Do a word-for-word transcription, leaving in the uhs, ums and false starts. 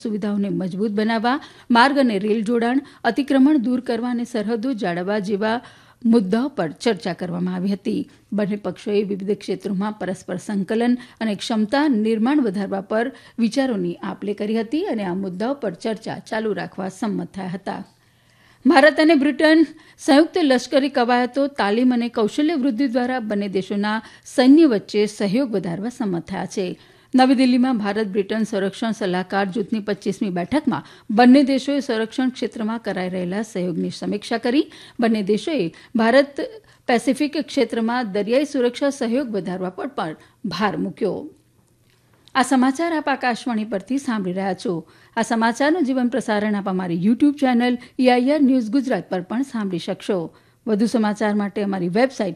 સુવિધાઓને મજબૂત બનાવવા, માર્ગ અને રેલ જોડાણ, અતિક્રમણ દૂર કરવા અને સરહદો જાળવવા જેવા મુદ્દાઓ પર ચર્ચા કરવામાં આવી હતી. બંને પક્ષોએ વિવિધ ક્ષેત્રોમાં પરસ્પર સંકલન અને ક્ષમતા નિર્માણ વધારવા પર વિચારોની આપ લે કરી હતી અને આ મુદ્દાઓ પર ચર્ચા ચાલુ રાખવા સંમત થયા હતા. ભારત અને બ્રિટન સંયુક્ત લશ્કરી કવાયતો, તાલીમ અને કૌશલ્ય વૃદ્ધિ દ્વારા બંને દેશોના સૈન્ય વચ્ચે સહયોગ વધારવા સંમત થયા છે. નવી દિલ્હીમાં ભારત બ્રિટન સંરક્ષણ સલાહકાર જૂથની પચ્ચીસમી બેઠકમાં બંને દેશોએ સંરક્ષણ ક્ષેત્રમાં કરાઈ રહેલા સહયોગની સમીક્ષા કરી. બંને દેશોએ ભારત પેસિફિક ક્ષેત્રમાં દરિયાઈ સુરક્ષા સહયોગ વધારવા પર પણ ભાર મૂક્યો. આ સમાચાર આપ આકાશવાણી પરથી સાંભળી રહ્યા છો. આ સમાચારનું જીવન પ્રસારણ આપ અમારી YouTube channel AIR news Gujarat પર પણ સાંભળી શકશો. વધુ સમાચાર માટે અમારી વેબસાઇટ